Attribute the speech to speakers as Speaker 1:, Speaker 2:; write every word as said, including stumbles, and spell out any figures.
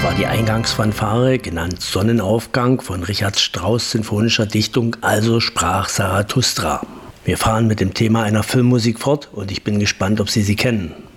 Speaker 1: war die Eingangsfanfare, genannt Sonnenaufgang, von Richard Strauss' sinfonischer Dichtung Also sprach Zarathustra. Wir fahren mit dem Thema einer Filmmusik fort und ich bin gespannt, ob Sie sie kennen.